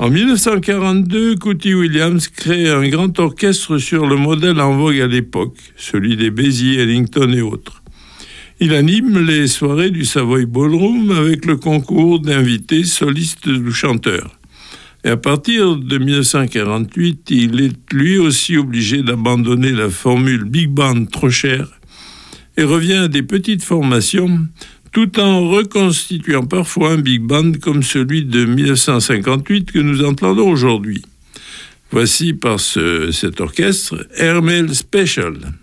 En 1942, Cootie Williams crée un grand orchestre sur le modèle en vogue à l'époque, celui des Basie, Ellington et autres. Il anime les soirées du Savoy Ballroom avec le concours d'invités solistes ou chanteurs. Et à partir de 1948, il est lui aussi obligé d'abandonner la formule Big Band trop chère et revient à des petites formations tout en reconstituant parfois un Big Band comme celui de 1958 que nous entendons aujourd'hui. Voici par cet orchestre Hermel Special.